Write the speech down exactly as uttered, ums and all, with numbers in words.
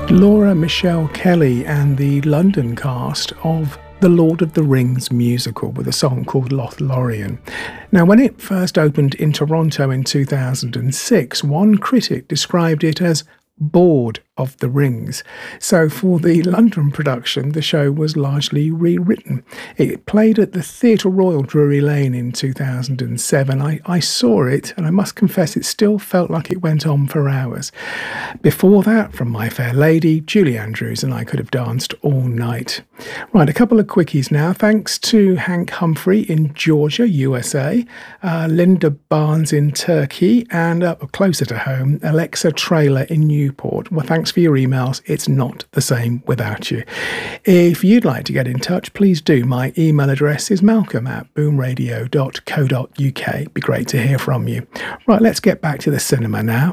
Laura Michelle Kelly and the London cast of the Lord of the Rings musical with a song called Lothlorien. Now, when it first opened in Toronto in two thousand six, one critic described it as bored of the rings. So for the London production, the show was largely rewritten. It played at the Theatre Royal Drury Lane in two thousand seven. I, I saw it, and I must confess it still felt like it went on for hours. Before that, from My Fair Lady, Julie Andrews and I could have danced all night. Right, a couple of quickies now. Thanks to Hank Humphrey in Georgia, U S A, uh, Linda Barnes in Turkey, and up closer to home, Alexa Trailer in Newport. Well, thanks for your emails. It's not the same without you. If you'd like to get in touch, please do. My email address is malcolm at boomradio dot co dot uk. Be great to hear from you. Right, let's get back to the cinema now.